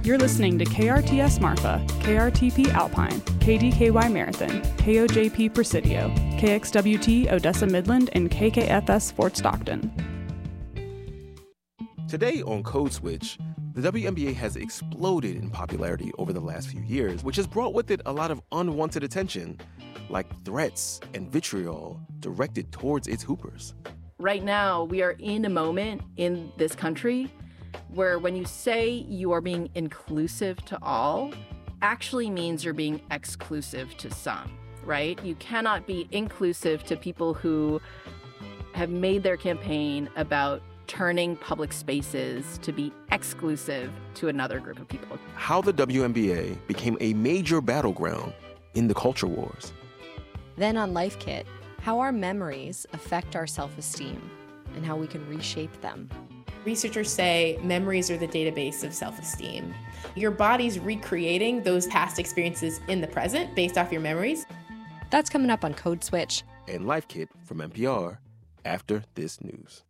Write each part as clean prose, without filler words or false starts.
You're listening to KRTS Marfa, KRTP Alpine, KDKY Marathon, KOJP Presidio, KXWT Odessa Midland, and KKFS Fort Stockton. Today on Code Switch, the WNBA has exploded in popularity over the last few years, which has brought with it a lot of unwanted attention, like threats and vitriol directed towards its hoopers. Right now, we are in a moment in this country where when you say you are being inclusive to all, actually means you're being exclusive to some, right? You cannot be inclusive to people who have made their campaign about turning public spaces to be exclusive to another group of people. How the WNBA became a major battleground in the culture wars. Then on Life Kit, how our memories affect our self-esteem and how we can reshape them. Researchers say memories are the database of self-esteem. Your body's recreating those past experiences in the present based off your memories. That's coming up on Code Switch. And Life Kit from NPR after this news.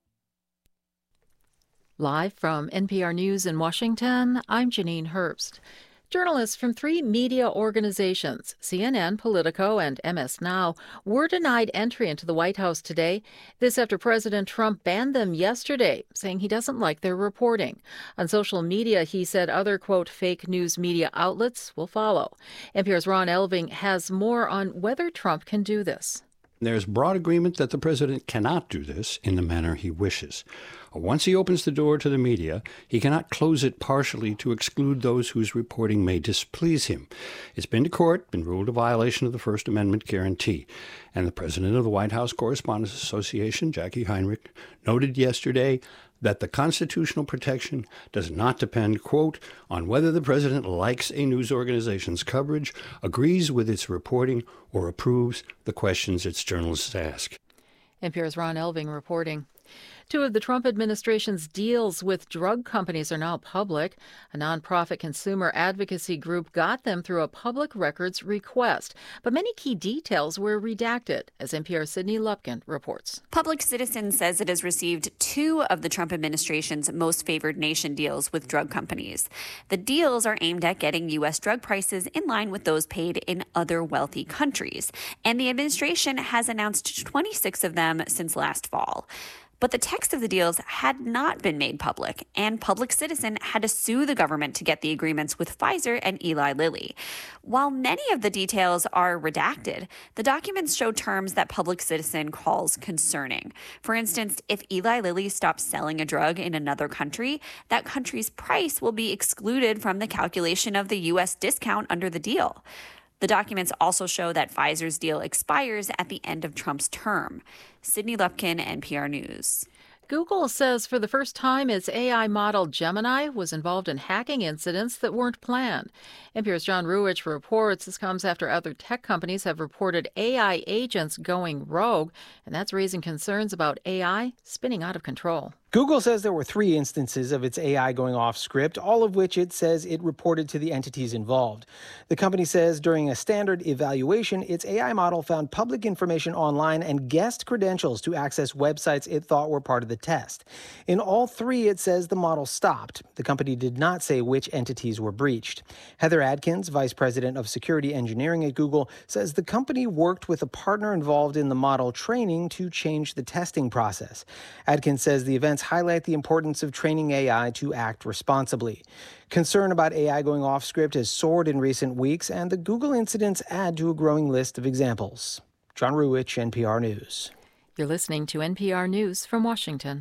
Live from NPR News in Washington, I'm Janine Herbst. Journalists from 3 media organizations, CNN, Politico, and MS Now, were denied entry into the White House today. This after President Trump banned them yesterday, saying he doesn't like their reporting. On social media, he said other, quote, fake news media outlets will follow. NPR's Ron Elving has more on whether Trump can do this. There's broad agreement that the president cannot do this in the manner he wishes. Once he opens the door to the media, he cannot close it partially to exclude those whose reporting may displease him. It's been to court, been ruled a violation of the First Amendment guarantee. And the president of the White House Correspondents Association, Jackie Heinrich, noted yesterday that the constitutional protection does not depend, quote, on whether the president likes a news organization's coverage, agrees with its reporting, or approves the questions its journalists ask. NPR's Ron Elving reporting. 2 of the Trump administration's deals with drug companies are now public. A nonprofit consumer advocacy group got them through a public records request. But many key details were redacted, as NPR's Sydney Lupkin reports. Public Citizen says it has received 2 of the Trump administration's most favored nation deals with drug companies. The deals are aimed at getting U.S. drug prices in line with those paid in other wealthy countries. And the administration has announced 26 of them since last fall. But the text of the deals had not been made public, and Public Citizen had to sue the government to get the agreements with Pfizer and Eli Lilly. While many of the details are redacted, the documents show terms that Public Citizen calls concerning. For instance, if Eli Lilly stops selling a drug in another country, that country's price will be excluded from the calculation of the U.S. discount under the deal. The documents also show that Pfizer's deal expires at the end of Trump's term. Sydney Lupkin, NPR News. Google says for the first time its AI model Gemini was involved in hacking incidents that weren't planned. NPR's John Ruwitch reports this comes after other tech companies have reported AI agents going rogue, and that's raising concerns about AI spinning out of control. Google says there were 3 instances of its AI going off script, all of which it says it reported to the entities involved. The company says during a standard evaluation, its AI model found public information online and guessed credentials to access websites it thought were part of the test. In all 3, it says the model stopped. The company did not say which entities were breached. Heather Adkins, vice president of security engineering at Google, says the company worked with a partner involved in the model training to change the testing process. Adkins says the events highlight the importance of training AI to act responsibly. Concern about AI going off script has soared in recent weeks, and the Google incidents add to a growing list of examples. John Ruwitch, NPR News. You're listening to NPR News from Washington.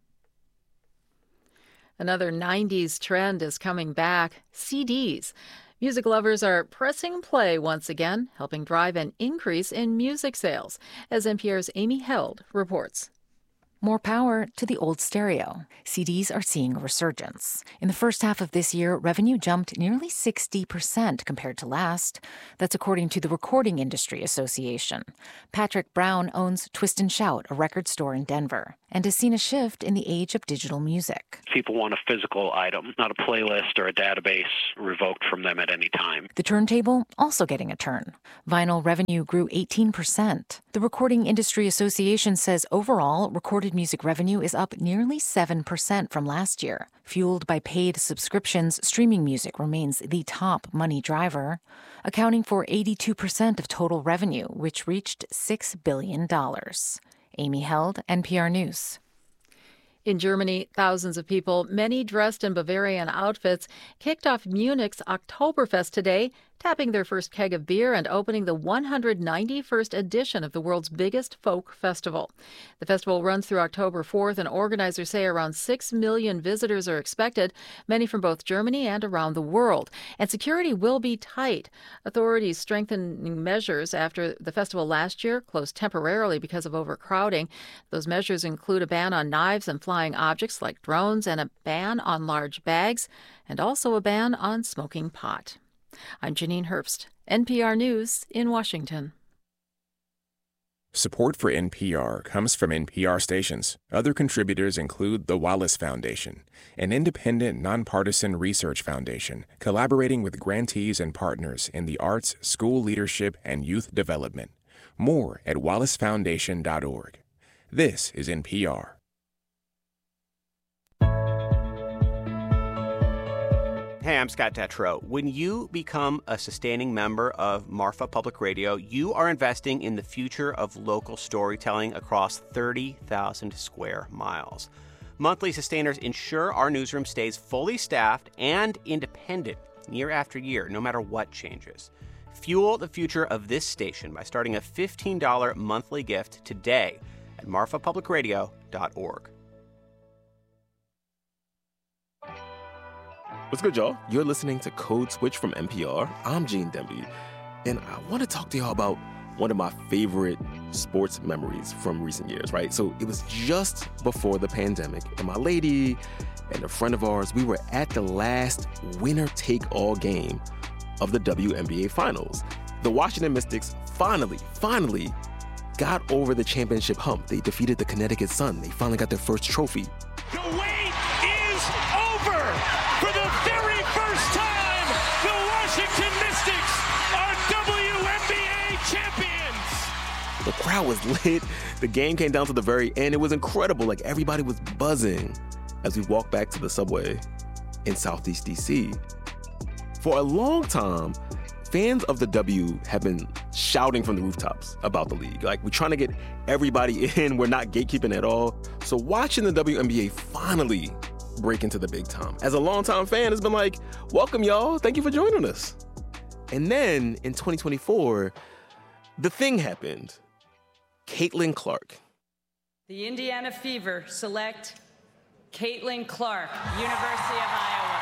Another 90s trend is coming back, CDs. Music lovers are pressing play once again, helping drive an increase in music sales, as NPR's Amy Held reports. More power to the old stereo. CDs are seeing a resurgence. In the first half of this year, revenue jumped nearly 60% compared to last. That's according to the Recording Industry Association. Patrick Brown owns Twist and Shout, a record store in Denver. and has seen a shift in the age of digital music. People want a physical item, not a playlist or a database revoked from them at any time. The turntable also getting a turn. Vinyl revenue grew 18%. The Recording Industry Association says overall, recorded music revenue is up nearly 7% from last year. Fueled by paid subscriptions, streaming music remains the top money driver, accounting for 82% of total revenue, which reached $6 billion. Amy Held, NPR News. In Germany, thousands of people, many dressed in Bavarian outfits, kicked off Munich's Oktoberfest today, tapping their first keg of beer and opening the 191st edition of the world's biggest folk festival. The festival runs through October 4th, and organizers say around 6 million visitors are expected, many from both Germany and around the world. And security will be tight. Authorities strengthening measures after the festival last year closed temporarily because of overcrowding. Those measures include a ban on knives and flying objects like drones, and a ban on large bags, and also a ban on smoking pot. I'm Janine Herbst, NPR News in Washington. Support for NPR comes from NPR stations. Other contributors include the Wallace Foundation, an independent, nonpartisan research foundation collaborating with grantees and partners in the arts, school leadership, and youth development. More at wallacefoundation.org. This is NPR. Hey, I'm Scott Detrow. When you become a sustaining member of Marfa Public Radio, you are investing in the future of local storytelling across 30,000 square miles. Monthly sustainers ensure our newsroom stays fully staffed and independent year after year, no matter what changes. Fuel the future of this station by starting a $15 monthly gift today at marfapublicradio.org. What's good, y'all? You're listening to Code Switch from NPR. I'm Gene Demby, and I want to talk to y'all about one of my favorite sports memories from recent years, right? So it was just before the pandemic, and my lady and a friend of ours, we were at the last winner-take-all game of the WNBA Finals. The Washington Mystics finally got over the championship hump. They defeated the Connecticut Sun. They finally got their first trophy. The wait is over! For the very first time, the Washington Mystics are WNBA champions! The crowd was lit. The game came down to the very end. It was incredible. Like, everybody was buzzing as we walked back to the subway in Southeast D.C. For a long time, fans of the W have been shouting from the rooftops about the league. Like, we're trying to get everybody in. We're not gatekeeping at all. So watching the WNBA finally break into the big time, as a longtime fan, has been like, welcome, y'all. Thank you for joining us. And then in 2024, the thing happened. Caitlin Clark. The Indiana Fever select Caitlin Clark, University of Iowa.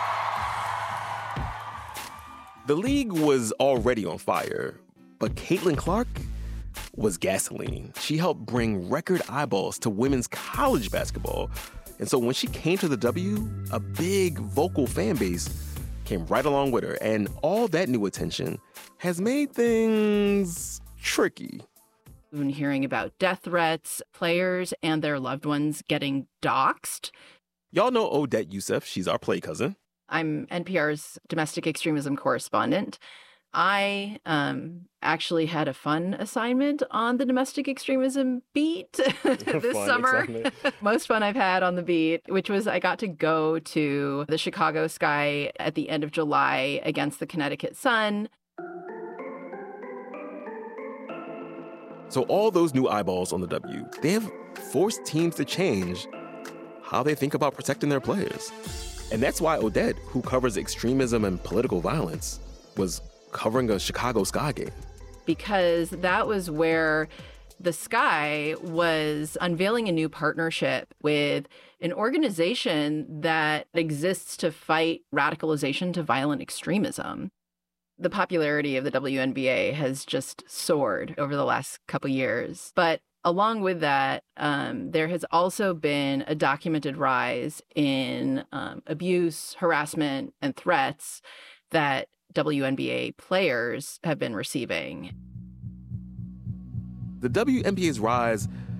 The league was already on fire, but Caitlin Clark was gasoline. She helped bring record eyeballs to women's college basketball. And so when she came to the W, a big vocal fan base came right along with her. And all that new attention has made things tricky. We've been hearing about death threats, players and their loved ones getting doxxed. Y'all know Odette Youssef. She's our play cousin. I'm NPR's domestic extremism correspondent. I actually had a fun assignment on the domestic extremism beat this summer. Most fun I've had on the beat, which was I got to go to the Chicago Sky at the end of July against the Connecticut Sun. So all those new eyeballs on the W, they have forced teams to change how they think about protecting their players. And that's why Odette, who covers extremism and political violence, was covering a Chicago Sky game. Because that was where the Sky was unveiling a new partnership with an organization that exists to fight radicalization to violent extremism. The popularity of the WNBA has just soared over the last couple years. But along with that, there has also been a documented rise in abuse, harassment, and threats that WNBA players have been receiving. The WNBA's rise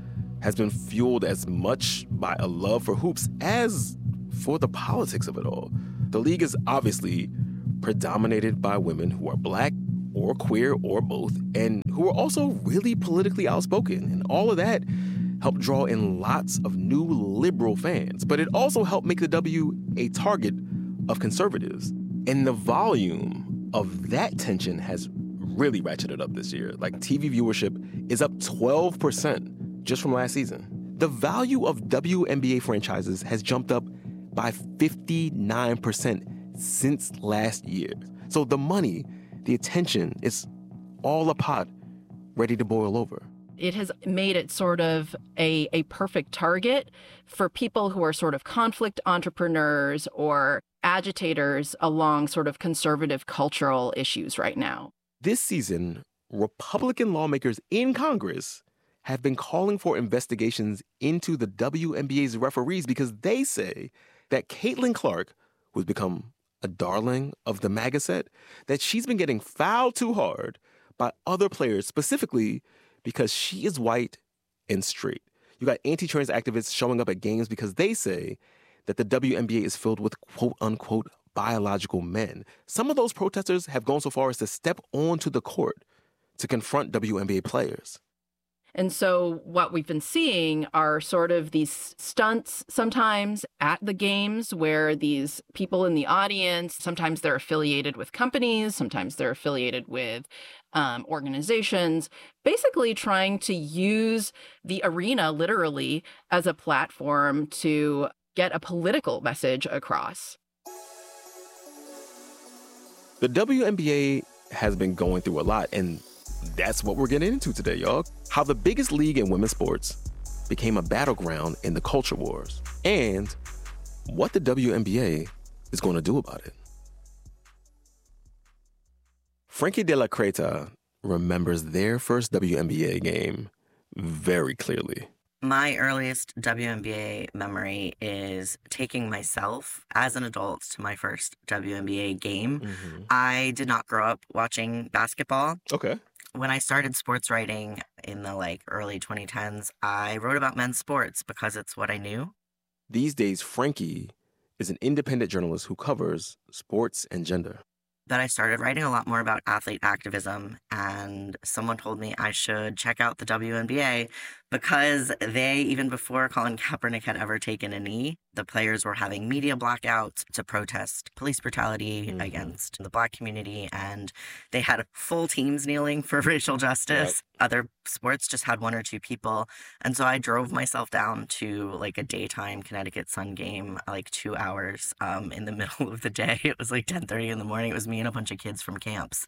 has been fueled as much by a love for hoops as for the politics of it all. The league is obviously predominated by women who are Black or queer or both, and who are also really politically outspoken. And all of that helped draw in lots of new liberal fans. But it also helped make the W a target of conservatives. And the volume of that tension has really ratcheted up this year. Like, TV viewership is up 12% just from last season. The value of WNBA franchises has jumped up by 59% since last year. So the money, the attention, is all a pot ready to boil over. It has made it sort of a perfect target for people who are sort of conflict entrepreneurs or agitators along sort of conservative cultural issues right now. This season, Republican lawmakers in Congress have been calling for investigations into the WNBA's referees because they say that Caitlin Clark, who's become a darling of the MAGA set, that she's been getting fouled too hard by other players, specifically because she is white and straight. You got anti-trans activists showing up at games because they say that the WNBA is filled with quote-unquote biological men. Some of those protesters have gone so far as to step onto the court to confront WNBA players. And so what we've been seeing are sort of these stunts sometimes at the games where these people in the audience, sometimes they're affiliated with companies, sometimes they're affiliated with organizations, basically trying to use the arena literally as a platform to get a political message across. The WNBA has been going through a lot, and that's what we're getting into today, y'all. How the biggest league in women's sports became a battleground in the culture wars, and what the WNBA is going to do about it. Frankie De La Creta remembers their first WNBA game very clearly. My earliest WNBA memory is taking myself as an adult to my first WNBA game. Mm-hmm. I did not grow up watching basketball. Okay. When I started sports writing in the early 2010s, I wrote about men's sports because it's what I knew. These days, Frankie is an independent journalist who covers sports and gender. But I started writing a lot more about athlete activism, and someone told me I should check out the WNBA because they, even before Colin Kaepernick had ever taken a knee, the players were having media blackouts to protest police brutality against the Black community, and they had full teams kneeling for racial justice. Yep. Other sports just had one or two people, and so I drove myself down to a daytime Connecticut Sun game, 2 hours in the middle of the day. It was 10:30 in the morning. It was me and a bunch of kids from camps.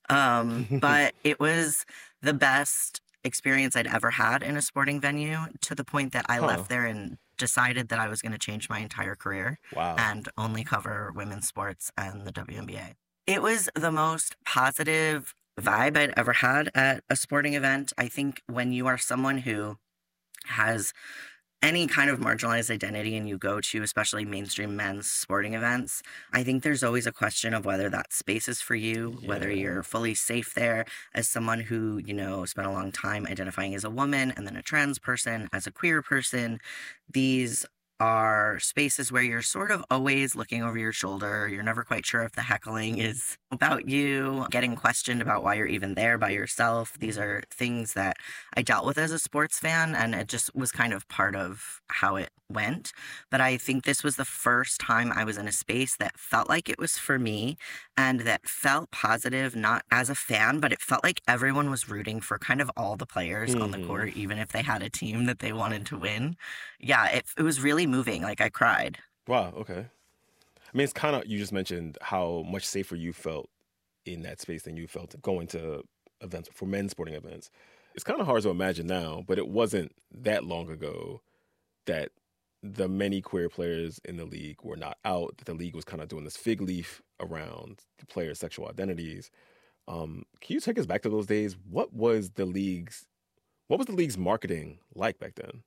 But it was the best experience I'd ever had in a sporting venue, to the point that I left there and decided that I was going to change my entire career. Wow. And only cover women's sports and the WNBA. It was the most positive vibe I'd ever had at a sporting event. I think when you are someone who has any kind of marginalized identity and you go to especially mainstream men's sporting events, I think there's always a question of whether that space is for you, whether you're fully safe there. As someone who, spent a long time identifying as a woman and then a trans person, as a queer person, these are spaces where you're sort of always looking over your shoulder. You're never quite sure if the heckling is about you, getting questioned about why you're even there by yourself. These are things that I dealt with as a sports fan, and it just was kind of part of how it went. But I think this was the first time I was in a space that felt like it was for me and that felt positive, not as a fan, but it felt like everyone was rooting for kind of all the players on the court, even if they had a team that they wanted to win. Yeah, it was really moving. I cried. Wow, okay. I mean, it's kind of, you just mentioned how much safer you felt in that space than you felt going to events, for men's sporting events. It's kind of hard to imagine now, but it wasn't that long ago that the many queer players in the league were not out, that the league was kind of doing this fig leaf around the players' sexual identities. Can you take us back to those days? What was the league's marketing like back then?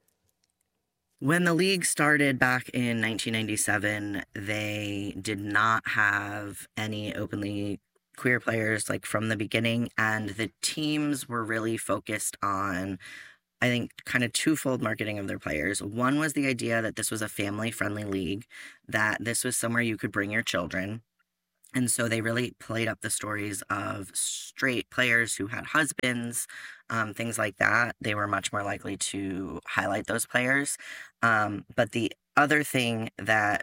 When the league started back in 1997, they did not have any openly queer players from the beginning, and the teams were really focused on I think, kind of twofold marketing of their players. One was the idea that this was a family-friendly league, that this was somewhere you could bring your children. And so they really played up the stories of straight players who had husbands, things like that. They were much more likely to highlight those players. But the other thing that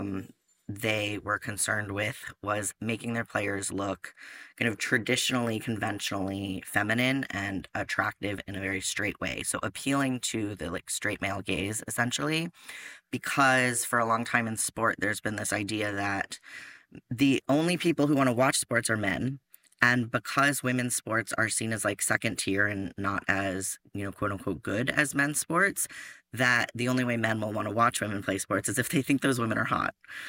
they were concerned with was making their players look kind of traditionally, conventionally feminine and attractive in a very straight way. So appealing to the like straight male gaze, essentially, because for a long time in sport, there's been this idea that the only people who want to watch sports are men. And because women's sports are seen as like second tier and not as, quote unquote, good as men's sports, that the only way men will want to watch women play sports is if they think those women are hot.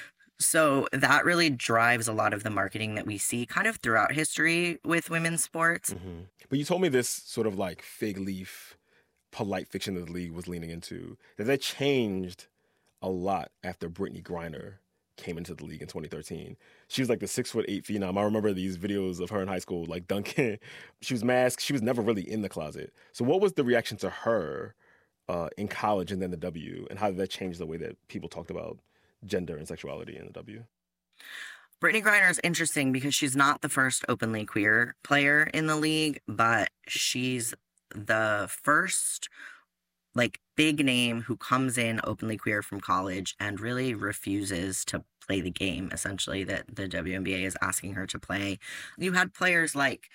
So that really drives a lot of the marketing that we see kind of throughout history with women's sports. Mm-hmm. But you told me this sort of like fig leaf, polite fiction that the league was leaning into, that changed a lot after Brittany Griner came into the league in 2013. She was like the 6'8" phenom. I remember these videos of her in high school, like dunking. She was masked. She was never really in the closet. So what was the reaction to her in college and then the W, and how did that change the way that people talked about gender and sexuality in the W? Brittany Griner is interesting because she's not the first openly queer player in the league, but she's the first like big name who comes in openly queer from college and really refuses to play the game, essentially, that the WNBA is asking her to play. You had players like,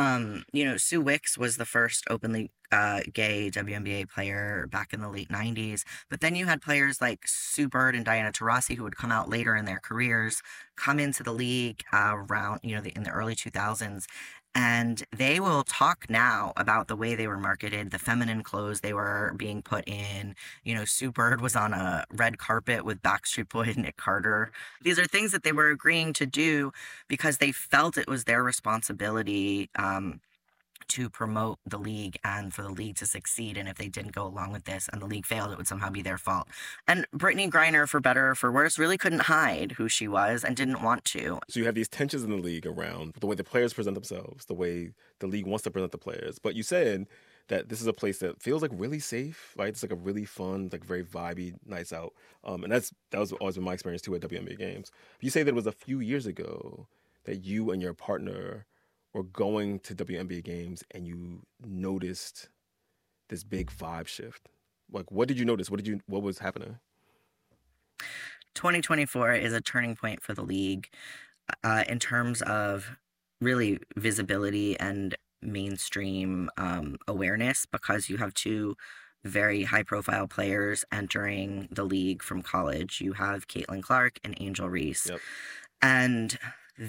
Sue Wicks was the first openly gay WNBA player back in the late 90s. But then you had players like Sue Bird and Diana Taurasi, who would come out later in their careers, come into the league around, in the early 2000s. And they will talk now about the way they were marketed, the feminine clothes they were being put in. Sue Bird was on a red carpet with Backstreet Boy and Nick Carter. These are things that they were agreeing to do because they felt it was their responsibility to promote the league and for the league to succeed. And if they didn't go along with this and the league failed, it would somehow be their fault. And Brittany Griner, for better or for worse, really couldn't hide who she was and didn't want to. So you have these tensions in the league around the way the players present themselves, the way the league wants to present the players. But you said that this is a place that feels like really safe, right? It's like a really fun, like very vibey nights out. And that was always been my experience too at WNBA games. You say that it was a few years ago that you and your partner were going to WNBA games and you noticed this big vibe shift. Like, what did you notice? What was happening? 2024 is a turning point for the league in terms of really visibility and mainstream awareness, because you have two very high-profile players entering the league from college. You have Caitlin Clark and Angel Reese. Yep. And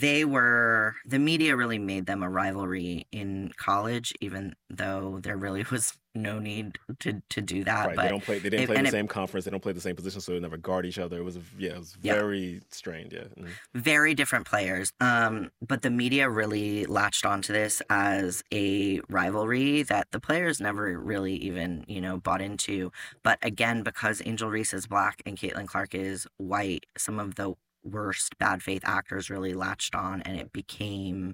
the media really made them a rivalry in college, even though there really was no need to do that. Right, but they didn't play the same conference, they don't play the same position, so they never guard each other. It was very strained, yeah. Mm-hmm. Very different players. But the media really latched onto this as a rivalry that the players never really even, bought into. But again, because Angel Reese is Black and Caitlin Clark is white, some of the worst bad faith actors really latched on, and it became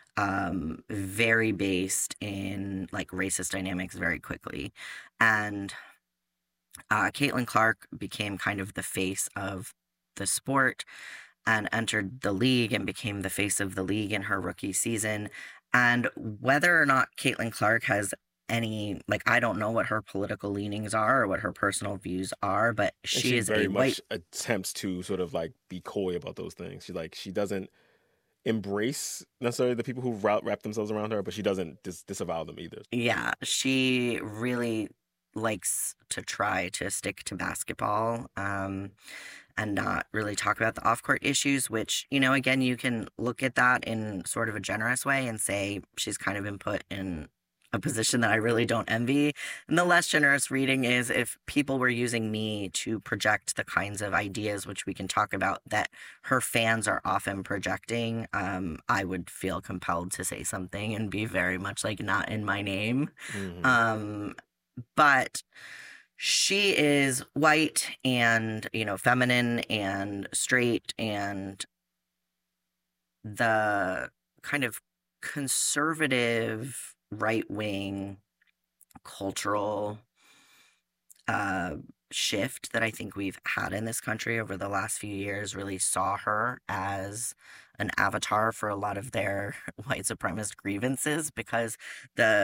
very based in like racist dynamics very quickly. And Caitlin Clark became kind of the face of the sport and entered the league and became the face of the league in her rookie season. And whether or not Caitlin Clark has any, I don't know what her political leanings are or what her personal views are, but she is very a much attempts to sort of be coy about those things. She doesn't embrace necessarily the people who wrap themselves around her, but she doesn't disavow them either. Yeah, she really likes to try to stick to basketball and not really talk about the off-court issues, which, again, you can look at that in sort of a generous way and say she's kind of been put in a position that I really don't envy. And the less generous reading is if people were using me to project the kinds of ideas which we can talk about that her fans are often projecting, I would feel compelled to say something and be very much not in my name. Mm-hmm. But she is white and, feminine and straight, and the kind of conservative right-wing cultural shift that I think we've had in this country over the last few years really saw her as an avatar for a lot of their white supremacist grievances, because the